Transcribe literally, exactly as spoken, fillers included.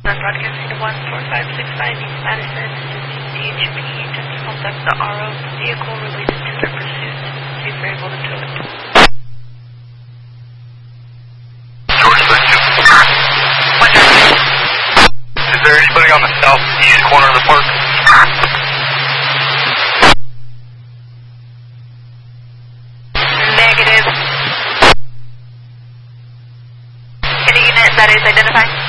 I'm broadcasting to one four five six five East Madison. D H P just contact the R O vehicle related to their pursuit. See if they're able to tow it. George Section. Is there anybody on the southeast corner of the park? Negative. Any unit that is identified?